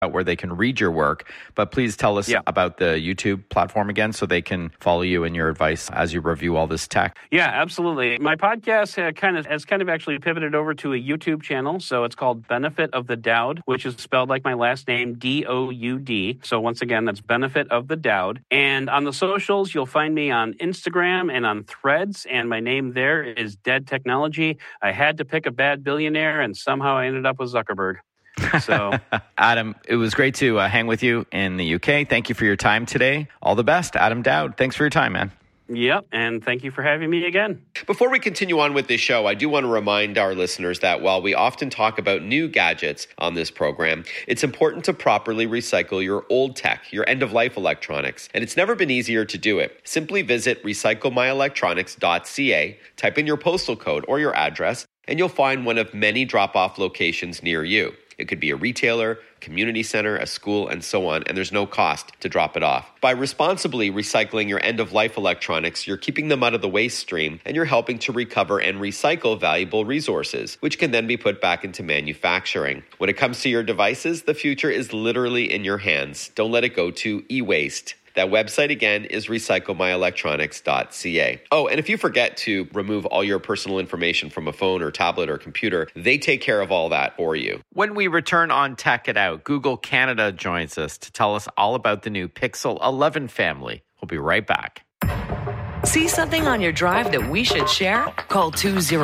where they can read your work. But please tell us about the YouTube platform again so they can follow you and your advice as you review all this tech. Yeah, absolutely. My podcast has kind of actually pivoted over to a YouTube channel. So it's called Benefit of the Dowd, which is spelled like my last name, D-O-U-D. So once again, that's Benefit of the Dowd. And on the socials, you'll find me on Instagram and on Threads. And my name there is Dead Technology. I had to pick a bad billionaire, and somehow I ended up with Zuckerberg. So, Adam, it was great to hang with you in the UK. Thank you for your time today. All the best, Adam Dowd. Thanks for your time, man. Yep, and thank you for having me again. Before we continue on with this show, I do want to remind our listeners that while we often talk about new gadgets on this program, it's important to properly recycle your old tech, your end-of-life electronics, and it's never been easier to do it. Simply visit recyclemyelectronics.ca, type in your postal code or your address, and you'll find one of many drop-off locations near you. It could be a retailer, community center, a school, and so on, and there's no cost to drop it off. By responsibly recycling your end-of-life electronics, you're keeping them out of the waste stream, and you're helping to recover and recycle valuable resources, which can then be put back into manufacturing. When it comes to your devices, the future is literally in your hands. Don't let it go to e-waste. That website again is recyclemyelectronics.ca. Oh, and if you forget to remove all your personal information from a phone or tablet or computer, they take care of all that for you. When we return on Tech It Out, Google Canada joins us to tell us all about the new Pixel 11 family. We'll be right back. See something on your drive that we should share? Call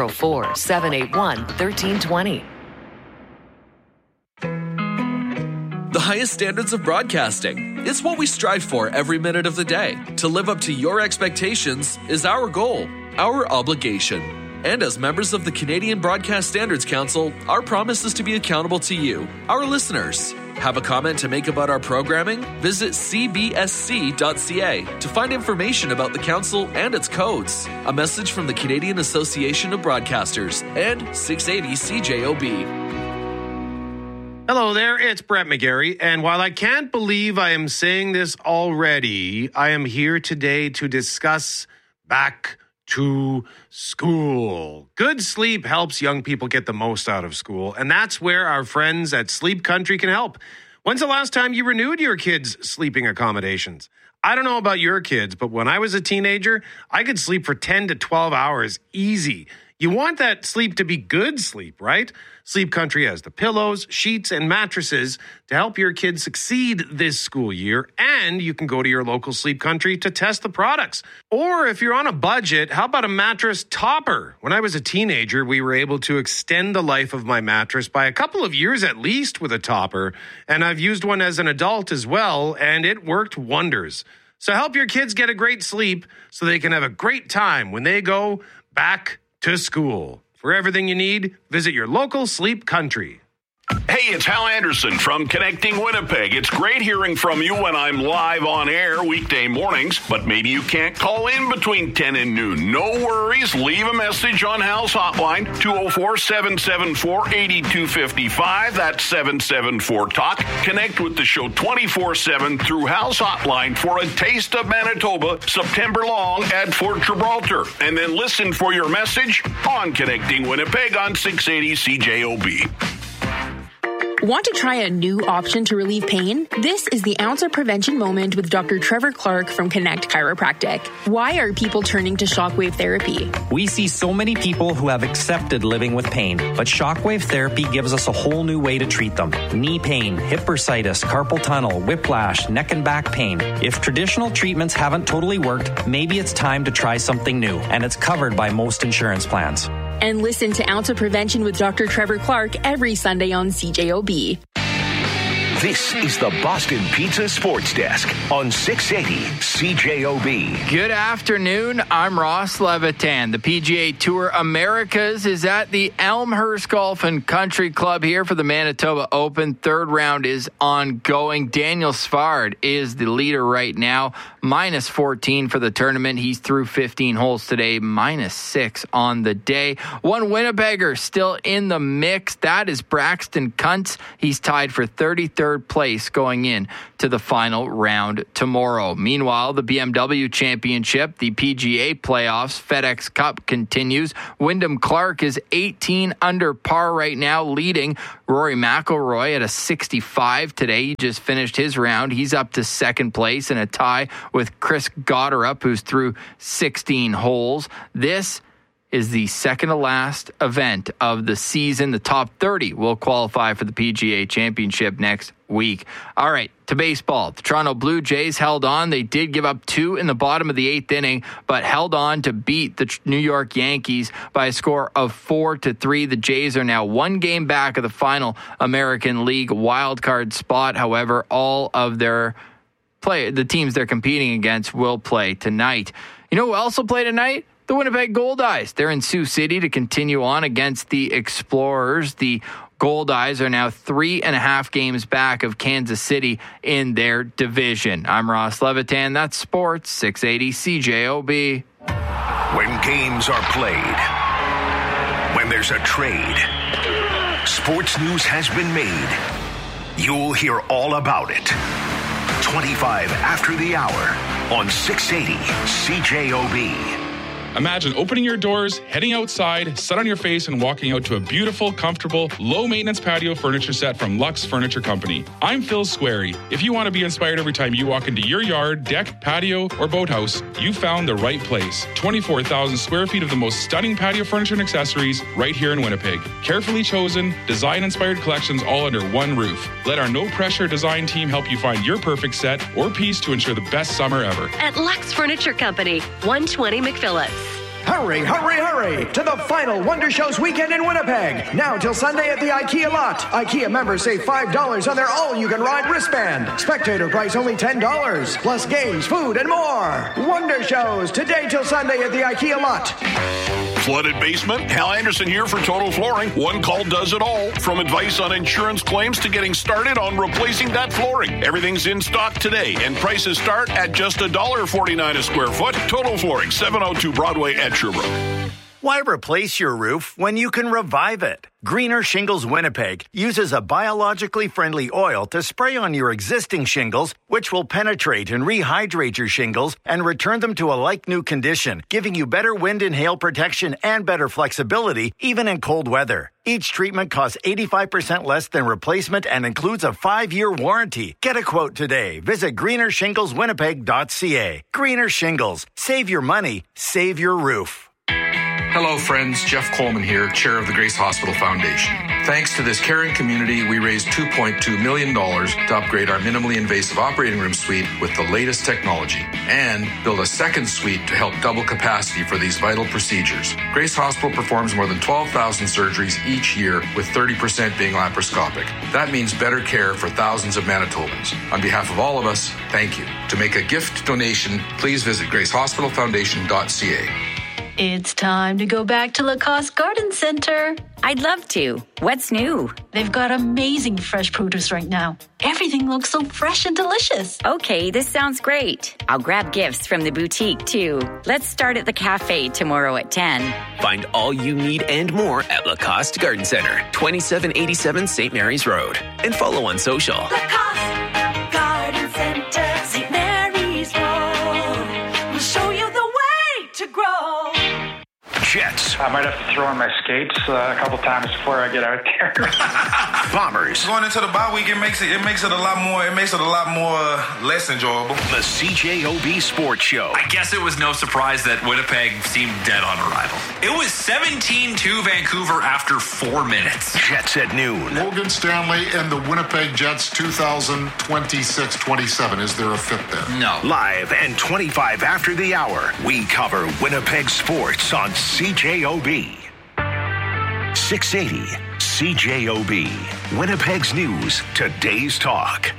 204-781-1320. The highest standards of broadcasting. It's what we strive for every minute of the day. To live up to your expectations is our goal, our obligation. And as members of the Canadian Broadcast Standards Council, our promise is to be accountable to you, our listeners. Have a comment to make about our programming? Visit cbsc.ca to find information about the council and its codes. A message from the Canadian Association of Broadcasters and 680 CJOB. Hello there, it's Brett McGarry, and while I can't believe I am saying this already, I am here today to discuss back to school. Good sleep helps young people get the most out of school, and that's where our friends at Sleep Country can help. When's the last time you renewed your kids' sleeping accommodations? I don't know about your kids, but when I was a teenager, I could sleep for 10 to 12 hours easy. You want that sleep to be good sleep, right? Sleep Country has the pillows, sheets, and mattresses to help your kids succeed this school year, and you can go to your local Sleep Country to test the products. Or if you're on a budget, how about a mattress topper? When I was a teenager, we were able to extend the life of my mattress by a couple of years at least with a topper, and I've used one as an adult as well, and it worked wonders. So help your kids get a great sleep so they can have a great time when they go back to school. For everything you need, visit your local Sleep Country. Hey, it's Hal Anderson from Connecting Winnipeg. It's great hearing from you when I'm live on air weekday mornings, but maybe you can't call in between 10 and noon. No worries. Leave a message on Hal's hotline, 204-774-8255. That's 774-TALK. Connect with the show 24/7 through Hal's hotline for a taste of Manitoba September long at Fort Gibraltar. And then listen for your message on Connecting Winnipeg on 680 CJOB. Want to try a new option to relieve pain? This is the Ounce of Prevention Moment with Dr. Trevor Clark from Connect Chiropractic. Why are people turning to shockwave therapy? We see so many people who have accepted living with pain, but shockwave therapy gives us a whole new way to treat them. Knee pain, hip bursitis, carpal tunnel, whiplash, neck and back pain. If traditional treatments haven't totally worked, maybe it's time to try something new, and it's covered by most insurance plans. And listen to Ounce of Prevention with Dr. Trevor Clark every Sunday on CJOB. This is the Boston Pizza Sports Desk on 680 CJOB. Good afternoon. I'm Ross Levitan. The PGA Tour Americas is at the Elmhurst Golf and Country Club here for the Manitoba Open. Third round is ongoing. Daniel Svard is the leader right now. Minus 14 for the tournament. He's through 15 holes today. Minus 6 on the day. One Winnipegger still in the mix. That is Braxton Kuntz. He's tied for 33rd third place going in to the final round tomorrow. Meanwhile, the BMW Championship, the PGA playoffs, FedEx Cup continues. Wyndham Clark is 18 under par right now, leading Rory McIlroy at a 65 today. He just finished his round. He's up to second place in a tie with Chris Gotterup, who's through 16 holes. This is the second to last event of the season. The top 30 will qualify for the PGA Championship next week. All right, to baseball. The Toronto Blue Jays held on. They did give up 2 in the bottom of the 8th inning, but held on to beat the New York Yankees by a score of 4-3. The Jays are now 1 game back of the final American League wildcard spot. However, all of the teams they're competing against will play tonight. You know who else will play tonight? The Winnipeg Goldeyes. They're in Sioux City to continue on against the Explorers. The Goldeyes are now 3.5 games back of Kansas City in their division. I'm Ross Levitan. That's Sports 680 CJOB. When games are played, when there's a trade, sports news has been made. You'll hear all about it. 25 after the hour on 680 CJOB. Imagine opening your doors, heading outside, sun on your face, and walking out to a beautiful, comfortable, low-maintenance patio furniture set from Lux Furniture Company. I'm Phil Squarey. If you want to be inspired every time you walk into your yard, deck, patio, or boathouse, you found the right place. 24,000 square feet of the most stunning patio furniture and accessories right here in Winnipeg. Carefully chosen, design-inspired collections all under one roof. Let our no-pressure design team help you find your perfect set or piece to ensure the best summer ever. At Lux Furniture Company, 120 McPhillips. Hurry, hurry, hurry to the final Wonder Shows weekend in Winnipeg. Now till Sunday at the IKEA lot. IKEA members save $5 on their all-you-can-ride wristband. Spectator price only $10. Plus games, food, and more. Wonder Shows today till Sunday at the IKEA lot. Flooded basement? Hal Anderson here for Total Flooring. One call does it all. From advice on insurance claims to getting started on replacing that flooring. Everything's in stock today, and prices start at just $1.49 a square foot. Total Flooring, 702 Broadway at Sherbrooke. Why replace your roof when you can revive it? Greener Shingles Winnipeg uses a biologically friendly oil to spray on your existing shingles, which will penetrate and rehydrate your shingles and return them to a like-new condition, giving you better wind and hail protection and better flexibility, even in cold weather. Each treatment costs 85% less than replacement and includes a 5-year warranty. Get a quote today. Visit greenershingleswinnipeg.ca. Greener Shingles. Save your money. Save your roof. Hello, friends. Jeff Coleman here, chair of the Grace Hospital Foundation. Thanks to this caring community, we raised $2.2 million to upgrade our minimally invasive operating room suite with the latest technology and build a second suite to help double capacity for these vital procedures. Grace Hospital performs more than 12,000 surgeries each year, with 30% being laparoscopic. That means better care for thousands of Manitobans. On behalf of all of us, thank you. To make a gift donation, please visit gracehospitalfoundation.ca. It's time to go back to Lacoste Garden Center. I'd love to. What's new? They've got amazing fresh produce right now. Everything looks so fresh and delicious. Okay, this sounds great. I'll grab gifts from the boutique, too. Let's start at the cafe tomorrow at 10. Find all you need and more at Lacoste Garden Center, 2787 St. Mary's Road. And follow on social. Lacoste Garden Center, St. Mary's Road. We'll show you the way to grow. Jets. I might have to throw in my skates a couple times before I get out there. Bombers. Going into the bye week, it makes it a lot more less enjoyable. The CJOB Sports Show. I guess it was no surprise that Winnipeg seemed dead on arrival. It was 17-2 Vancouver after 4 minutes. Jets at noon. Logan Stanley and the Winnipeg Jets 2026-27. Is there a fit there? No. Live and 25 after the hour, we cover Winnipeg sports on CJOB. 680 CJOB. Winnipeg's news, today's talk.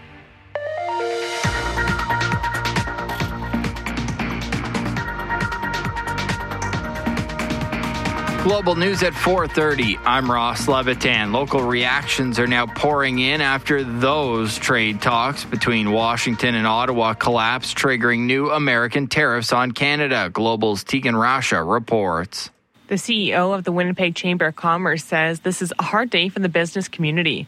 Global news at 4:30. I'm Ross Levitan. Local reactions are now pouring in after those trade talks between Washington and Ottawa collapsed, triggering new American tariffs on Canada. Global's Tegan Rasha reports. The CEO of the Winnipeg Chamber of Commerce says this is a hard day for the business community.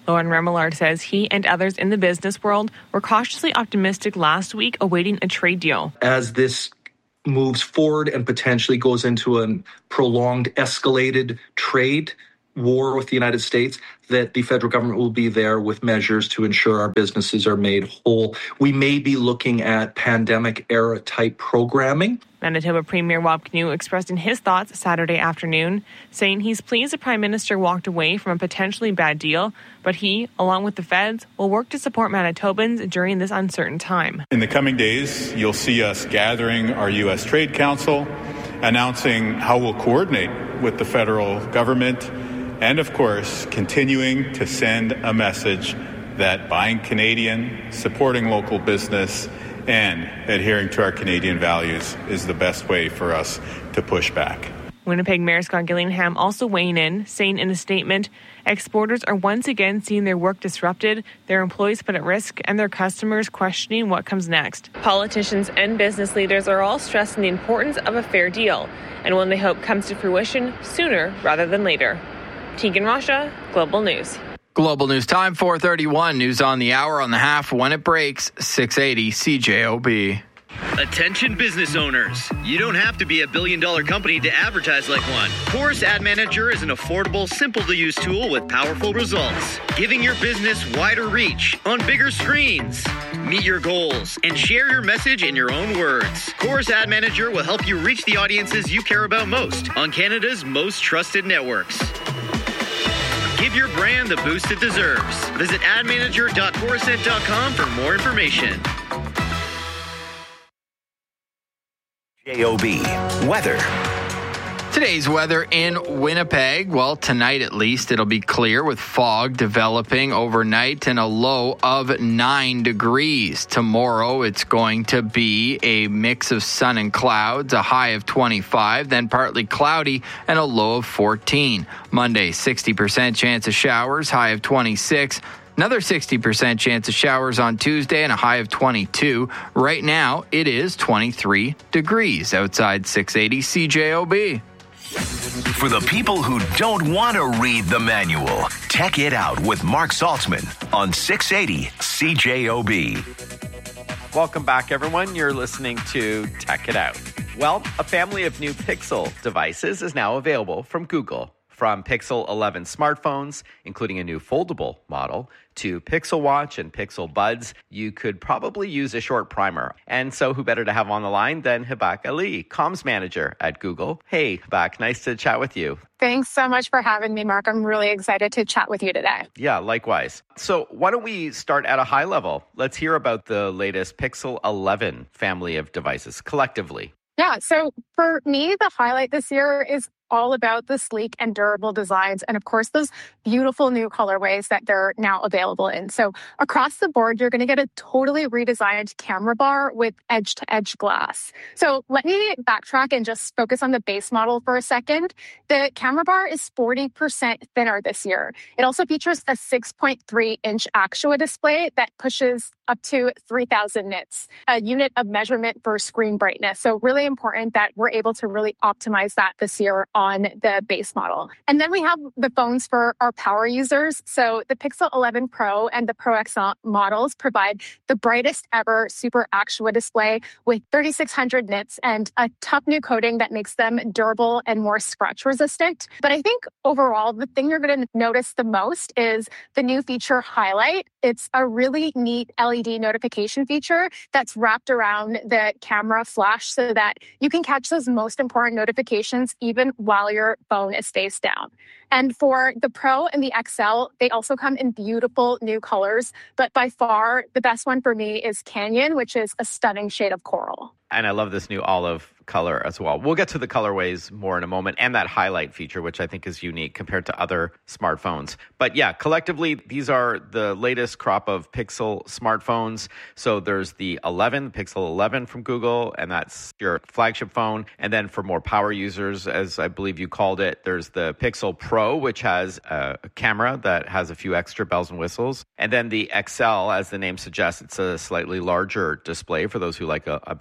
Lauren Remillard says he and others in the business world were cautiously optimistic last week, awaiting a trade deal. As this moves forward and potentially goes into a prolonged, escalated trade war with the United States, that the federal government will be there with measures to ensure our businesses are made whole. We may be looking at pandemic-era type programming. Manitoba Premier Wab Kinew expressing his thoughts Saturday afternoon, saying he's pleased the Prime Minister walked away from a potentially bad deal, but he, along with the feds, will work to support Manitobans during this uncertain time. In the coming days, you'll see us gathering our U.S. Trade Council, announcing how we'll coordinate with the federal government, and of course, continuing to send a message that buying Canadian, supporting local business, and adhering to our Canadian values is the best way for us to push back. Winnipeg Mayor Scott Gillingham also weighing in, saying in a statement, exporters are once again seeing their work disrupted, their employees put at risk, and their customers questioning what comes next. Politicians and business leaders are all stressing the importance of a fair deal, and one they hope comes to fruition sooner rather than later. Tegan Rasha, Global News. Global News Time, 4:31. News on the hour on the half when it breaks, 680 CJOB. Attention business owners. You don't have to be a billion-dollar company to advertise like one. Chorus Ad Manager is an affordable, simple-to-use tool with powerful results, giving your business wider reach on bigger screens. Meet your goals and share your message in your own words. Chorus Ad Manager will help you reach the audiences you care about most on Canada's most trusted networks. Give your brand the boost it deserves. Visit admanager.chorused.com for more information. JOB weather. Today's weather in Winnipeg, well, tonight at least, it'll be clear with fog developing overnight and a low of 9 degrees. Tomorrow, it's going to be a mix of sun and clouds, a high of 25, then partly cloudy and a low of 14. Monday, 60% chance of showers, high of 26. Another 60% chance of showers on Tuesday and a high of 22. Right now, it is 23 degrees outside 680 CJOB. For the people who don't want to read the manual, Tech It Out with Mark Saltzman on 680 CJOB. Welcome back, everyone. You're listening to Tech It Out. Well, a family of new Pixel devices is now available from Google. From Pixel 11 smartphones, including a new foldable model, to Pixel Watch and Pixel Buds, you could probably use a short primer. And so who better to have on the line than Habak Ali, comms manager at Google. Hey, Habak, nice to chat with you. Thanks so much for having me, Mark. I'm really excited to chat with you today. Yeah, likewise. So why don't we start at a high level? Let's hear about the latest Pixel 11 family of devices collectively. Yeah, so for me, the highlight this year is all about the sleek and durable designs and, of course, those beautiful new colorways that they're now available in. So across the board, you're going to get a totally redesigned camera bar with edge-to-edge glass. So let me backtrack and just focus on the base model for a second. The camera bar is 40% thinner this year. It also features a 6.3-inch Actua display that pushes up to 3,000 nits, a unit of measurement for screen brightness. So really important that we're able to really optimize that this year on the base model. And then we have the phones for our power users. So the Pixel 11 Pro and the Pro XL models provide the brightest ever Super Actua display with 3,600 nits and a tough new coating that makes them durable and more scratch resistant. But I think overall, the thing you're going to notice the most is the new feature Highlight. It's a really neat LED notification feature that's wrapped around the camera flash so that you can catch those most important notifications even while your phone is face down. And for the Pro and the XL, they also come in beautiful new colors. But by far, the best one for me is Canyon, which is a stunning shade of coral. And I love this new olive color as well. We'll get to the colorways more in a moment and that highlight feature, which I think is unique compared to other smartphones. But yeah, collectively, these are the latest crop of Pixel smartphones. So there's the 11, Pixel 11 from Google, and that's your flagship phone. And then for more power users, as I believe you called it, there's the Pixel Pro, which has a camera that has a few extra bells and whistles. And then the XL, as the name suggests, it's a slightly larger display for those who like a bigger phone.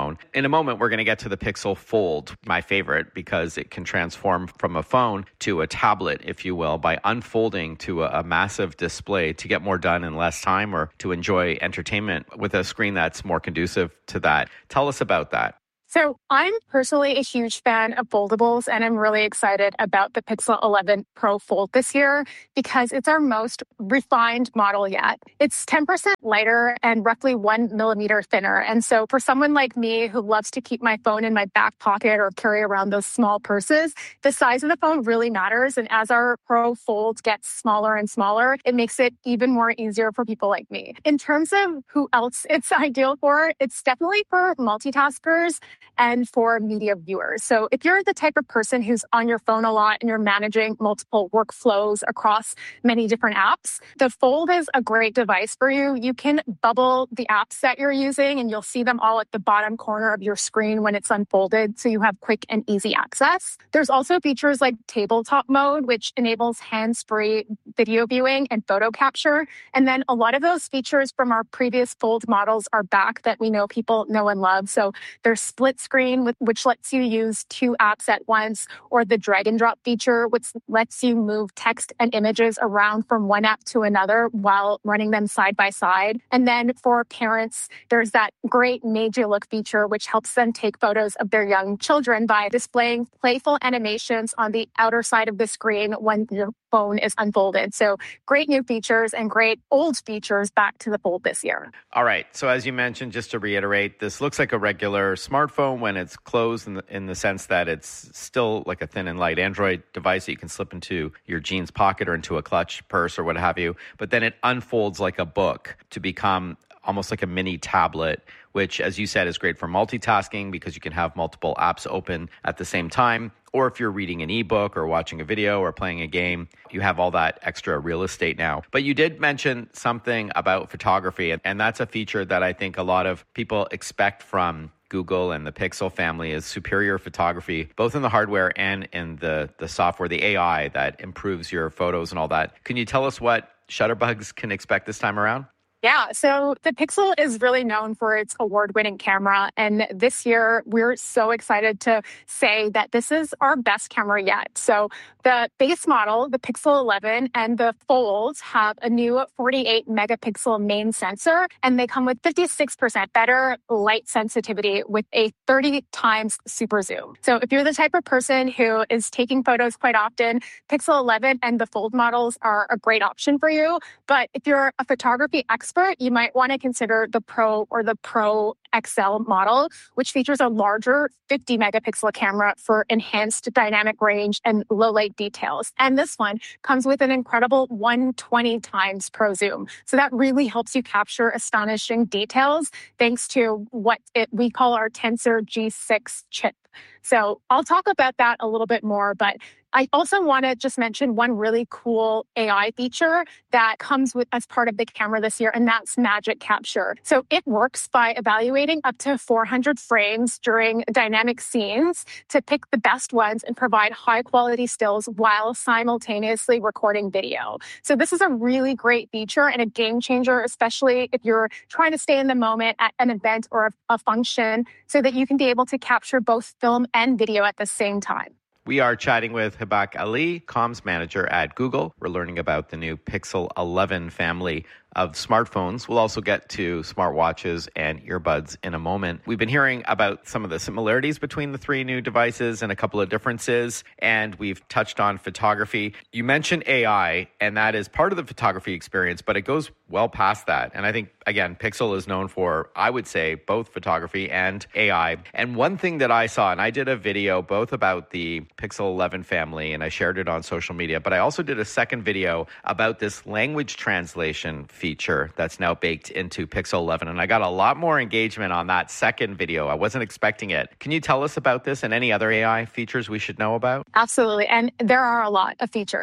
phone. In a moment, we're going to get to the Pixel Fold, my favorite, because it can transform from a phone to a tablet, if you will, by unfolding to a massive display to get more done in less time or to enjoy entertainment with a screen that's more conducive to that. Tell us about that. So I'm personally a huge fan of foldables, and I'm really excited about the Pixel 11 Pro Fold this year because it's our most refined model yet. It's 10% lighter and roughly 1 millimeter thinner. And so for someone like me who loves to keep my phone in my back pocket or carry around those small purses, the size of the phone really matters. And as our Pro Fold gets smaller and smaller, it makes it even more easier for people like me. In terms of who else it's ideal for, it's definitely for multitaskers and for media viewers. So if you're the type of person who's on your phone a lot and you're managing multiple workflows across many different apps, the Fold is a great device for you. You can bubble the apps that you're using and you'll see them all at the bottom corner of your screen when it's unfolded, so you have quick and easy access. There's also features like tabletop mode, which enables hands-free video viewing and photo capture. And then a lot of those features from our previous Fold models are back that we know people know and love. So there's split screen, which lets you use 2 apps at once, or the drag and drop feature, which lets you move text and images around from one app to another while running them side by side. And then for parents, there's that great Made You Look feature, which helps them take photos of their young children by displaying playful animations on the outer side of the screen when your phone is unfolded. So great new features and great old features back to the Fold this year. All right. So as you mentioned, just to reiterate, this looks like a regular smartphone when it's closed in the sense that it's still like a thin and light Android device that you can slip into your jeans pocket or into a clutch purse or what have you. But then it unfolds like a book to become almost like a mini tablet, which, as you said, is great for multitasking because you can have multiple apps open at the same time. Or if you're reading an ebook or watching a video or playing a game, you have all that extra real estate now. But you did mention something about photography, and that's a feature that I think a lot of people expect from Google and the Pixel family is superior photography, both in the hardware and in the software, the AI that improves your photos and all that. Can you tell us what Shutterbugs can expect this time around? Yeah, so the Pixel is really known for its award-winning camera. And this year, we're so excited to say that this is our best camera yet. So the base model, the Pixel 11 and the Fold have a new 48 megapixel main sensor, and they come with 56% better light sensitivity with a 30 times super zoom. So if you're the type of person who is taking photos quite often, Pixel 11 and the Fold models are a great option for you. But if you're a photography expert, you might want to consider the Pro or the Pro XL model, which features a larger 50 megapixel camera for enhanced dynamic range and low light details. And this one comes with an incredible 120 times Pro zoom. So that really helps you capture astonishing details thanks to what we call our Tensor G6 chip. So I'll talk about that a little bit more, but I also want to just mention one really cool AI feature that comes with as part of the camera this year, and that's Magic Capture. So it works by evaluating up to 400 frames during dynamic scenes to pick the best ones and provide high quality stills while simultaneously recording video. So this is a really great feature and a game changer, especially if you're trying to stay in the moment at an event or a function so that you can be able to capture both film and video at the same time. We are chatting with Hibak Ali, comms manager at Google. We're learning about the new Pixel 11 family of smartphones. We'll also get to smartwatches and earbuds in a moment. We've been hearing about some of the similarities between the 3 new devices and a couple of differences, and we've touched on photography. You mentioned AI, and that is part of the photography experience, but it goes well past that. And I think, again, Pixel is known for, I would say, both photography and AI. And one thing that I saw, and I did a video both about the Pixel 11 family, and I shared it on social media, but I also did a second video about this language translation feature that's now baked into Pixel 11. And I got a lot more engagement on that second video. I wasn't expecting it. Can you tell us about this and any other AI features we should know about? Absolutely. And there are a lot of features.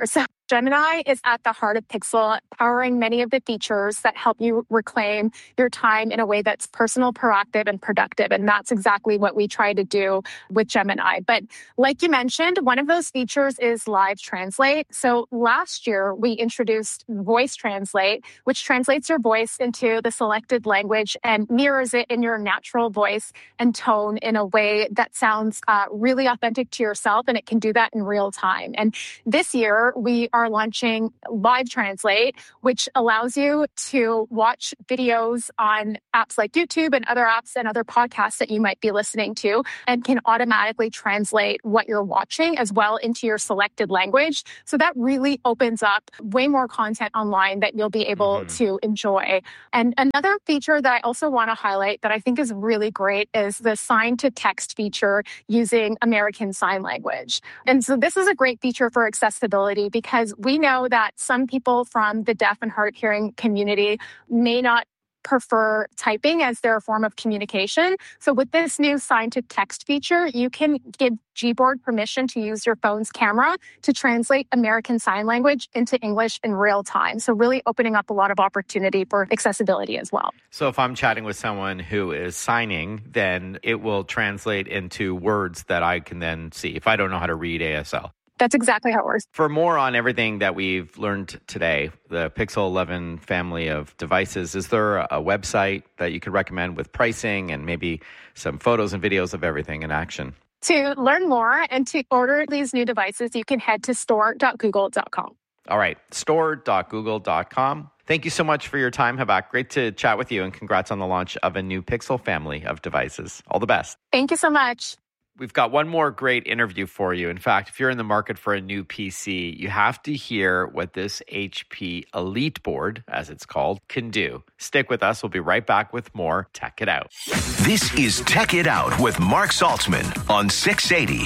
Gemini is at the heart of Pixel, powering many of the features that help you reclaim your time in a way that's personal, proactive, and productive. And that's exactly what we try to do with Gemini. But like you mentioned, one of those features is Live Translate. So last year, we introduced Voice Translate, which translates your voice into the selected language and mirrors it in your natural voice and tone in a way that sounds really authentic to yourself. And it can do that in real time. And this year, we are launching Live Translate, which allows you to watch videos on apps like YouTube and other apps and other podcasts that you might be listening to, and can automatically translate what you're watching as well into your selected language. So that really opens up way more content online that you'll be able to enjoy. And another feature that I also want to highlight that I think is really great is the sign to text feature using American Sign Language. And so this is a great feature for accessibility because we know that some people from the deaf and hard hearing community may not prefer typing as their form of communication. So with this new sign to text feature, you can give Gboard permission to use your phone's camera to translate American Sign Language into English in real time. So really opening up a lot of opportunity for accessibility as well. So if I'm chatting with someone who is signing, then it will translate into words that I can then see if I don't know how to read ASL. That's exactly how it works. For more on everything that we've learned today, the Pixel 11 family of devices, is there a website that you could recommend with pricing and maybe some photos and videos of everything in action? To learn more and to order these new devices, you can head to store.google.com. All right, store.google.com. Thank you so much for your time, Habak. Great to chat with you, and congrats on the launch of a new Pixel family of devices. All the best. Thank you so much. We've got one more great interview for you. In fact, if you're in the market for a new PC, you have to hear what this HP Elite board, as it's called, can do. Stick with us. We'll be right back with more Tech It Out. This is Tech It Out with Mark Saltzman on 680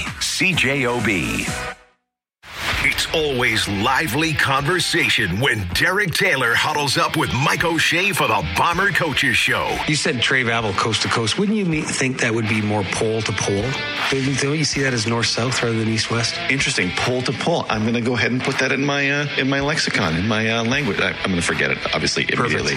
CJOB. It's always lively conversation when Derek Taylor huddles up with Mike O'Shea for the Bomber Coaches Show. You said Trey Babel coast to coast. Wouldn't you think that would be more pole to pole? Don't you see that as north-south rather than east-west? Interesting, pole to pole. I'm going to go ahead and put that in my lexicon, in my language. I'm going to forget it, obviously, immediately.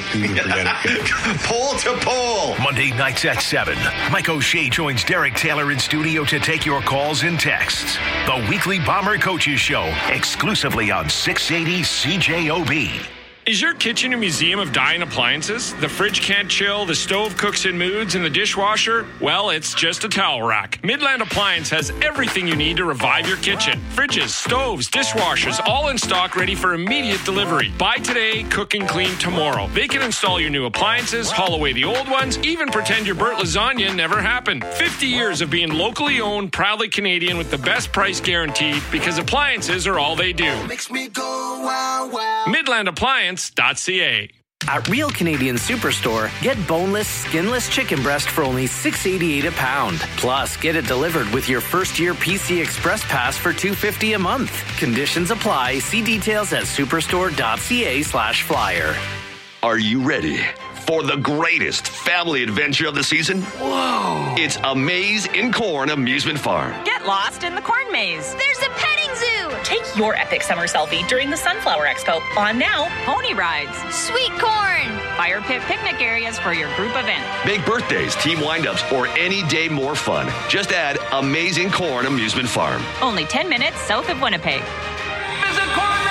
Pole to pole. Monday nights at 7. Mike O'Shea joins Derek Taylor in studio to take your calls and texts. The weekly Bomber Coaches Show, exclusively on 680 CJOB. Is your kitchen a museum of dying appliances? The fridge can't chill, the stove cooks in moods, and the dishwasher? Well, it's just a towel rack. Midland Appliance has everything you need to revive your kitchen. Fridges, stoves, dishwashers, all in stock, ready for immediate delivery. Buy today, cook and clean tomorrow. They can install your new appliances, haul away the old ones, even pretend your burnt lasagna never happened. 50 years of being locally owned, proudly Canadian with the best price guaranteed, because appliances are all they do. Makes me go wow, wow. Midland Appliance.ca. At Real Canadian Superstore, get boneless, skinless chicken breast for only $6.88 a pound. Plus, get it delivered with your first-year PC Express Pass for $2.50 a month. Conditions apply. See details at superstore.ca/flyer. Are you ready for the greatest family adventure of the season? Whoa! It's A Maze in Corn Amusement Farm. Get lost in the corn maze. There's a petting zoo. Take your epic summer selfie during the Sunflower Expo. On now, pony rides, sweet corn, fire pit picnic areas for your group event. Make birthdays, team windups, or any day more fun. Just add Amazing Corn Amusement Farm. Only 10 minutes south of Winnipeg. Visit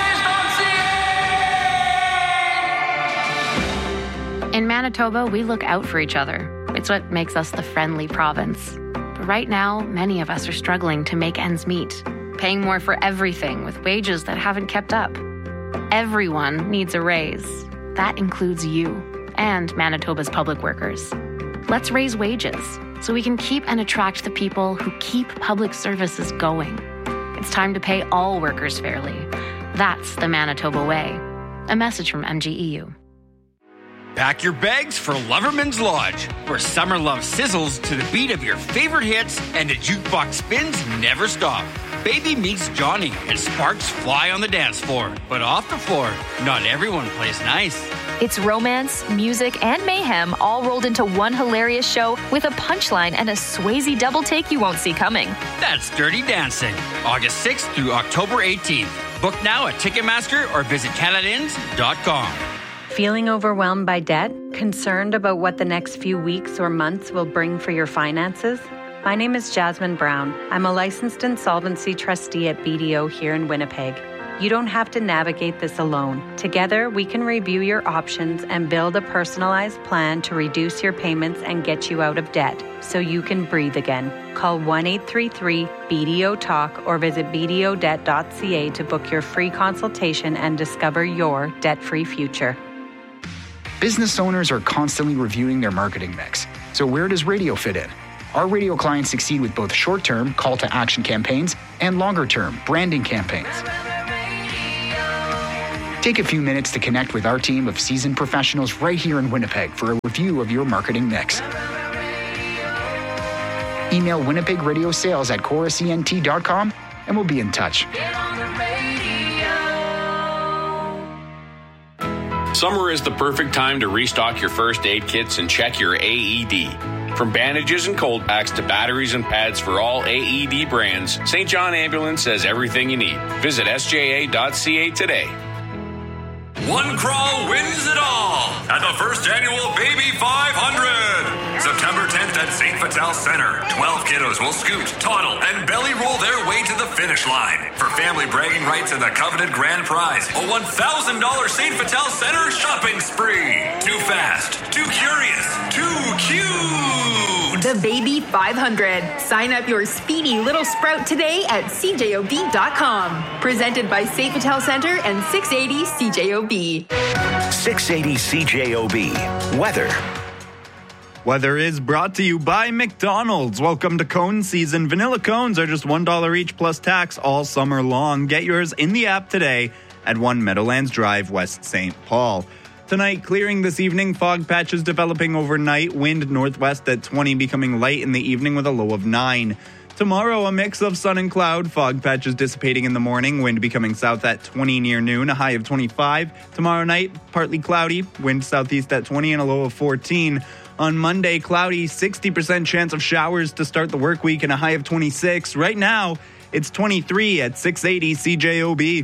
cornmaze.ca. In Manitoba, we look out for each other. It's what makes us the friendly province. But right now, many of us are struggling to make ends meet, paying more for everything with wages that haven't kept up. Everyone needs a raise. That includes you and Manitoba's public workers. Let's raise wages so we can keep and attract the people who keep public services going. It's time to pay all workers fairly. That's the Manitoba way. A message from MGEU. Pack your bags for Loverman's Lodge, where summer love sizzles to the beat of your favorite hits and the jukebox spins never stop. Baby meets Johnny and sparks fly on the dance floor. But off the floor, not everyone plays nice. It's romance, music, and mayhem all rolled into one hilarious show with a punchline and a Swayze double take you won't see coming. That's Dirty Dancing, August 6th through October 18th. Book now at Ticketmaster or visit Canadians.com. Feeling overwhelmed by debt? Concerned about what the next few weeks or months will bring for your finances? My name is Jasmine Brown. I'm a licensed insolvency trustee at BDO here in Winnipeg. You don't have to navigate this alone. Together, we can review your options and build a personalized plan to reduce your payments and get you out of debt so you can breathe again. Call 1-833-BDO-TALK or visit bdodebt.ca to book your free consultation and discover your debt-free future. Business owners are constantly reviewing their marketing mix. So where does radio fit in? Our radio clients succeed with both short-term call-to-action campaigns and longer-term branding campaigns. Take a few minutes to connect with our team of seasoned professionals right here in Winnipeg for a review of your marketing mix. Email Winnipeg Radio Sales at chorusent.com and we'll be in touch. Summer is the perfect time to restock your first aid kits and check your AED. From bandages and cold packs to batteries and pads for all AED brands, St. John Ambulance has everything you need. Visit sja.ca today. One crawl wins it all at the first annual Baby 500. September 10th at St. Vital Center. 12 kiddos will scoot, toddle, and belly roll their way to the finish line. For family bragging rights and the coveted grand prize, a $1,000 St. Vital Center shopping spree. Too fast, too curious, too cute. The Baby 500. Sign up your speedy little sprout today at cjob.com. Presented by St. Vital Center and 680 CJOB. 680 CJOB. Weather. Weather is brought to you by McDonald's. Welcome to cone season. Vanilla cones are just $1 each plus tax all summer long. Get yours in the app today at 1 Meadowlands Drive, West St. Paul. Tonight, clearing this evening, fog patches developing overnight, wind northwest at 20, becoming light in the evening with a low of 9. Tomorrow, a mix of sun and cloud, fog patches dissipating in the morning, wind becoming south at 20 near noon, a high of 25. Tomorrow night, partly cloudy, wind southeast at 20 and a low of 14. On Monday, cloudy, 60% chance of showers to start the work week and a high of 26. Right now, it's 23 at 680 CJOB.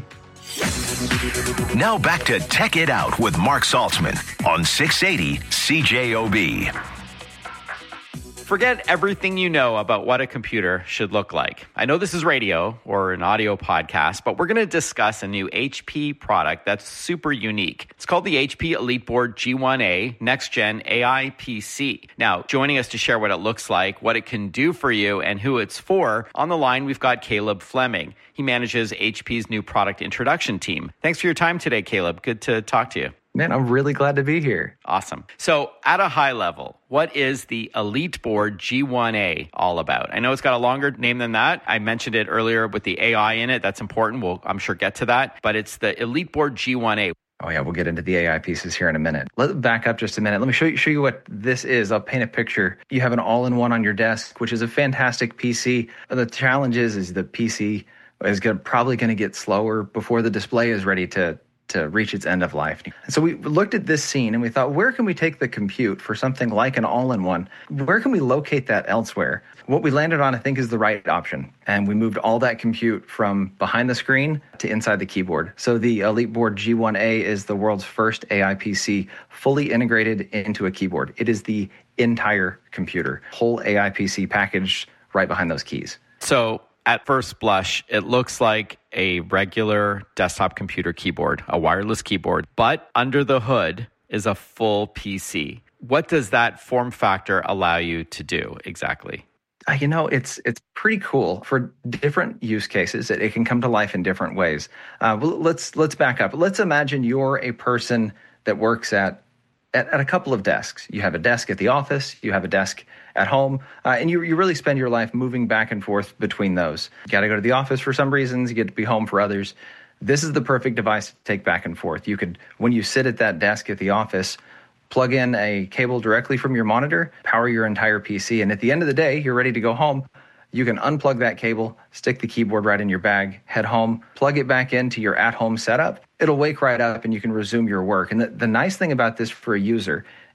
Now back to Tech It Out with Mark Saltzman on 680 CJOB. Forget everything you know about what a computer should look like. I know this is radio or an audio podcast, but we're going to discuss a new HP product that's super unique. It's called the HP EliteBoard G1A Next Gen AI PC. Now, joining us to share what it looks like, what it can do for you, and who it's for, on the line, we've got Caleb Fleming. He manages HP's new product introduction team. Thanks for your time today, Caleb. Good to talk to you. Man, I'm really glad to be here. Awesome. So at a high level, what is the EliteBoard G1A all about? I know it's got a longer name than that. I mentioned it earlier with the AI in it. That's important. We'll, I'm sure, get to that. But it's the EliteBoard G1A. Oh, yeah, we'll get into the AI pieces here in a minute. Let's back up just a minute. Let me show you what this is. I'll paint a picture. You have an all-in-one on your desk, which is a fantastic PC. The challenge is the PC is probably going to get slower before the display is ready to reach its end of life. So we looked at this scene and we thought, where can we take the compute for something like an all-in-one? Where can we locate that elsewhere? What we landed on, I think, is the right option. And we moved all that compute from behind the screen to inside the keyboard. So the EliteBoard G1A is the world's first AI PC fully integrated into a keyboard. It is the entire computer, whole AI PC packaged right behind those keys. So at first blush, it looks like a regular desktop computer keyboard, a wireless keyboard, but under the hood is a full PC. What does that form factor allow you to do exactly? You know, it's pretty cool for different use cases. It can come to life in different ways. Let's back up. Let's imagine you're a person that works at a couple of desks. You have a desk at the office, you have a desk at home, and you really spend your life moving back and forth between those. You got to go to the office for some reasons, you get to be home for others. This is the perfect device to take back and forth. You could, when you sit at that desk at the office, plug in a cable directly from your monitor, power your entire PC, and at the end of the day, you're ready to go home. You can unplug that cable, stick the keyboard right in your bag, head home, plug it back into your at-home setup. It'll wake right up and you can resume your work. And the nice thing about this for a user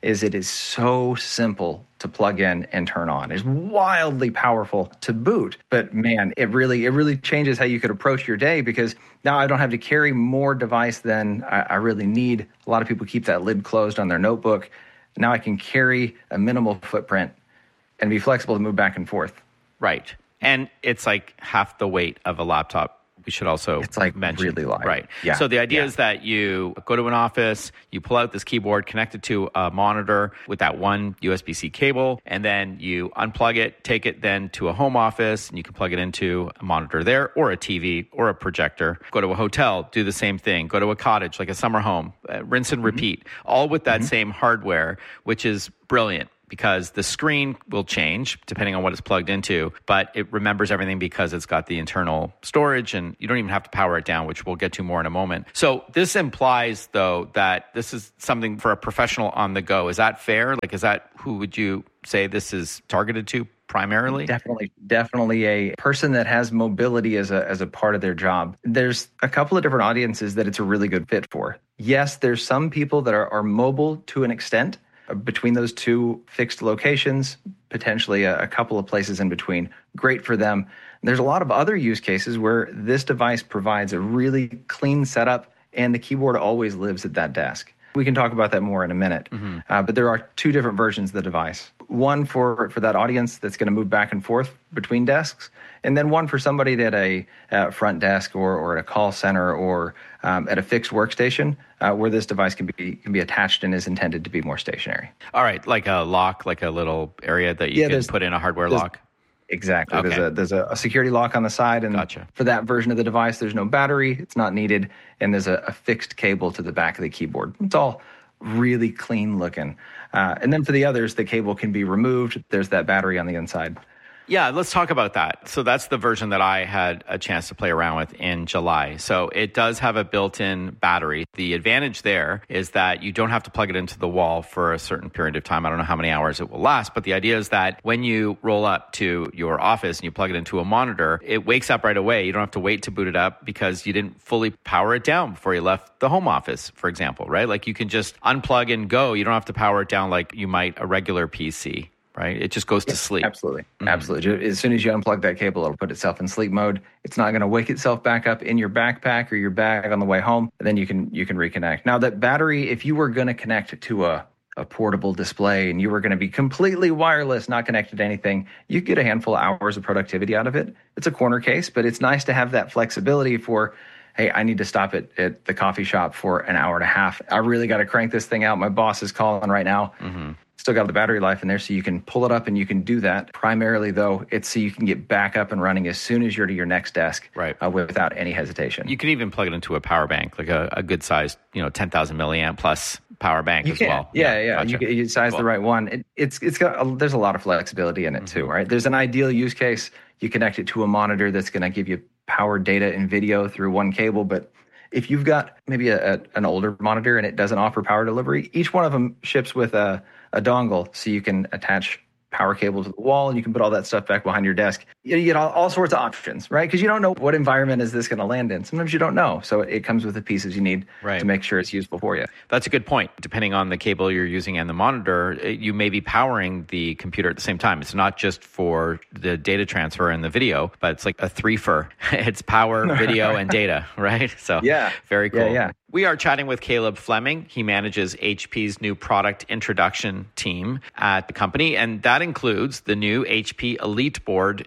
is it is so simple to plug in and turn on. It's wildly powerful to boot, but man, it really changes how you could approach your day, because now I don't have to carry more device than I really need. A lot of people keep that lid closed on their notebook. Now I can carry a minimal footprint and be flexible to move back and forth. Right. And it's like half the weight of a laptop. We should also mention. Really light. Right. Yeah. So the idea is that you go to an office, you pull out this keyboard, connect it to a monitor with that one USB-C cable, and then you unplug it, take it then to a home office, and you can plug it into a monitor there, or a TV, or a projector. Go to a hotel, do the same thing. Go to a cottage, like a summer home, rinse and repeat, all with that same hardware, which is brilliant, because the screen will change depending on what it's plugged into, but it remembers everything because it's got the internal storage, and you don't even have to power it down, which we'll get to more in a moment. So this implies, though, that this is something for a professional on the go. Is that fair? Like, is that who would you say this is targeted to primarily? Definitely a person that has mobility as a part of their job. There's a couple of different audiences that it's a really good fit for. Yes, there's some people that are mobile to an extent, between those two fixed locations, potentially a couple of places in between. Great for them. There's a lot of other use cases where this device provides a really clean setup, and the keyboard always lives at that desk. We can talk about that more in a minute. But there are two different versions of the device. One for that audience that's going to move back and forth between desks, and then one for somebody at a front desk or at a call center or at a fixed workstation where this device can be attached and is intended to be more stationary. All right, like a lock, like a little area that you can put in a hardware lock? Exactly. Okay. There's a security lock on the side, and for that version of the device, there's no battery. It's not needed, and there's a fixed cable to the back of the keyboard. It's all really clean looking. And then for the others, the cable can be removed. There's that battery on the inside. Yeah, let's talk about that. So that's the version that I had a chance to play around with in July. So it does have a built-in battery. The advantage there is that you don't have to plug it into the wall for a certain period of time. I don't know how many hours it will last, but the idea is that when you roll up to your office and you plug it into a monitor, it wakes up right away. You don't have to wait to boot it up because you didn't fully power it down before you left the home office, for example, right? Like you can just unplug and go. You don't have to power it down like you might a regular PC. Right? It just goes to sleep. Absolutely. Absolutely. As soon as you unplug that cable, it'll put itself in sleep mode. It's not going to wake itself back up in your backpack or your bag on the way home. And then you can reconnect. Now, that battery, if you were going to connect it to a portable display and you were going to be completely wireless, not connected to anything, you get a handful of hours of productivity out of it. It's a corner case, but it's nice to have that flexibility for, hey, I need to stop at the coffee shop for an hour and a half. I really got to crank this thing out. My boss is calling right now. Still got the battery life in there, so you can pull it up and you can do that. Primarily, though, it's so you can get back up and running as soon as you're to your next desk, without any hesitation. You can even plug it into a power bank, like a good sized, 10,000 milliamp plus power bank as well. Yeah. Gotcha. You size the right one. It's got there's a lot of flexibility in it too, right? There's an ideal use case. You connect it to a monitor that's going to give you power data and video through one cable, but if you've got maybe an older monitor and it doesn't offer power delivery, each one of them ships with a dongle, so you can attach power cable to the wall and you can put all that stuff back behind your desk. You get all sorts of options, right? Because you don't know what environment is this going to land in. Sometimes you don't know. So it comes with the pieces you need to make sure it's useful for you. That's a good point. Depending on the cable you're using and the monitor, you may be powering the computer at the same time. It's not just for the data transfer and the video, but it's like a three-fer. It's power, video, and data, right? So very cool. Yeah. We are chatting with Caleb Fleming. He manages HP's new product introduction team at the company, and that includes the new HP EliteBoard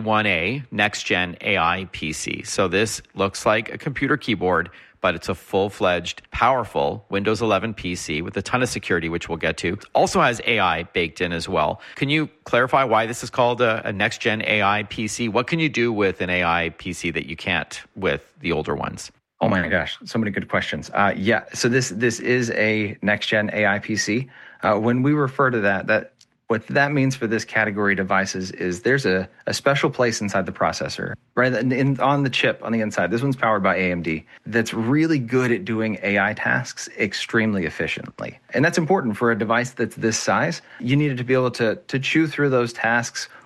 G1A next-gen AI PC. So this looks like a computer keyboard, but it's a full-fledged, powerful Windows 11 PC with a ton of security, which we'll get to. It also has AI baked in as well. Can you clarify why this is called a next-gen AI PC? What can you do with an AI PC that you can't with the older ones? Oh my gosh, so many good questions. So this is a next-gen AI PC. When we refer to that what that means for this category of devices is there's a special place inside the processor, right? On the chip on the inside. This one's powered by AMD. That's really good at doing AI tasks extremely efficiently. And that's important for a device that's this size. You need it to be able to chew through those tasks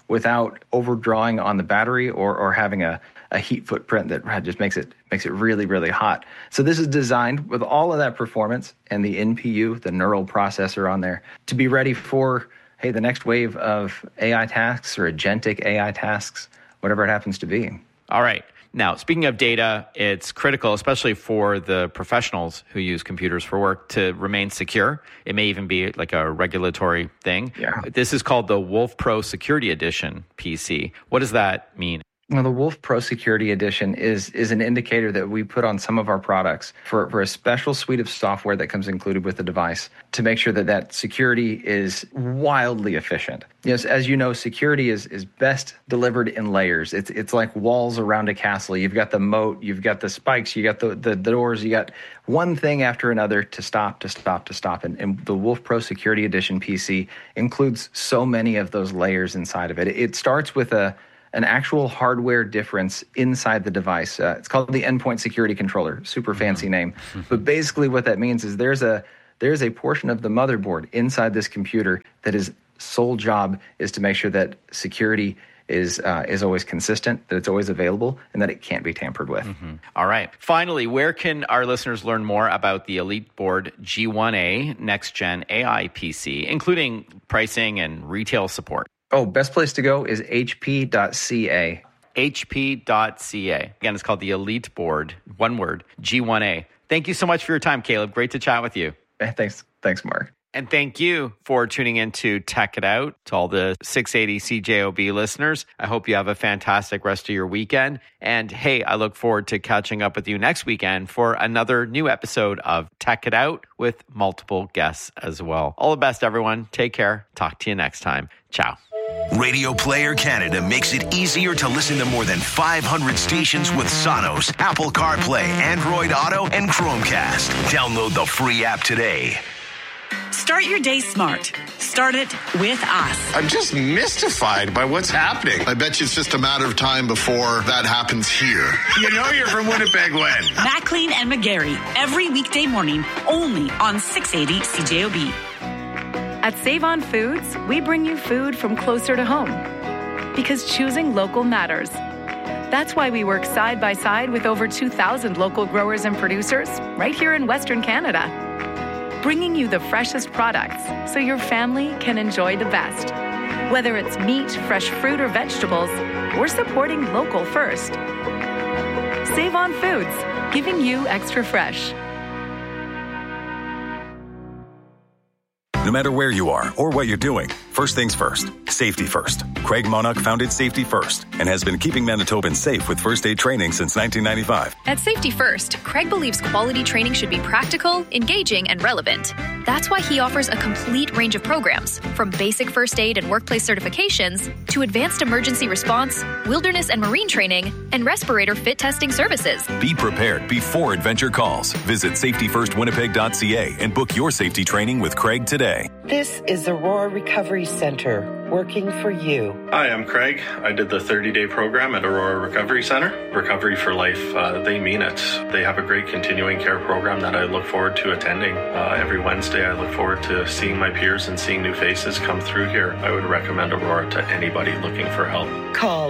without overdrawing on the battery or having a heat footprint that just makes it really, really hot. So this is designed with all of that performance and the NPU, the neural processor on there, to be ready for, hey, the next wave of AI tasks or agentic AI tasks, whatever it happens to be. All right. Now, speaking of data, it's critical, especially for the professionals who use computers for work, to remain secure. It may even be like a regulatory thing. Yeah. This is called the Wolf Pro Security Edition PC. What does that mean? Well, the Wolf Pro Security Edition is an indicator that we put on some of our products for a special suite of software that comes included with the device to make sure that security is wildly efficient. Yes, as you know, security is best delivered in layers. It's like walls around a castle. You've got the moat, you've got the spikes, you got the doors, you got one thing after another to stop. And the Wolf Pro Security Edition PC includes so many of those layers inside of it. It starts with an actual hardware difference inside the device. It's called the Endpoint Security Controller, super fancy name. But basically what that means is there's a portion of the motherboard inside this computer that is sole job is to make sure that security is always consistent, that it's always available, and that it can't be tampered with. All right. Finally, where can our listeners learn more about the EliteBoard G1A Next-Gen AI PC, including pricing and retail support? Oh, best place to go is hp.ca. hp.ca. Again, it's called the EliteBoard, one word, G1A. Thank you so much for your time, Caleb. Great to chat with you. Thanks, Mark. And thank you for tuning in to Tech It Out, to all the 680 CJOB listeners. I hope you have a fantastic rest of your weekend. And hey, I look forward to catching up with you next weekend for another new episode of Tech It Out with multiple guests as well. All the best, everyone. Take care. Talk to you next time. Ciao. Radio Player Canada makes it easier to listen to more than 500 stations with Sonos, Apple CarPlay, Android Auto, and Chromecast. Download the free app today. Start your day smart. Start it with us. I'm just mystified by what's happening. I bet you it's just a matter of time before that happens here. You know you're from Winnipeg when? McLean and McGarry, every weekday morning, only on 680 CJOB. At Save On Foods, we bring you food from closer to home. Because choosing local matters. That's why we work side by side with over 2,000 local growers and producers right here in Western Canada. Bringing you the freshest products so your family can enjoy the best. Whether it's meat, fresh fruit, or vegetables, we're supporting local first. Save On Foods, giving you extra fresh. No matter where you are or what you're doing, first things first, safety first. Craig Monarch founded Safety First and has been keeping Manitobans safe with first aid training since 1995. At Safety First, Craig believes quality training should be practical, engaging, and relevant. That's why he offers a complete range of programs, from basic first aid and workplace certifications to advanced emergency response, wilderness and marine training, and respirator fit testing services. Be prepared before adventure calls. Visit safetyfirstwinnipeg.ca and book your safety training with Craig today. This is Aurora Recovery Center, working for you. Hi, I'm Craig. I did the 30-day program at Aurora Recovery Center. Recovery for Life, they mean it. They have a great continuing care program that I look forward to attending. Every Wednesday, I look forward to seeing my peers and seeing new faces come through here. I would recommend Aurora to anybody looking for help. Call